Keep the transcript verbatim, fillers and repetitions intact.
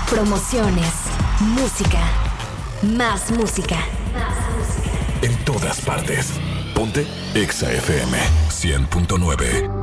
promociones, música, más música. En todas partes. Ponte Exa F M cien punto nueve.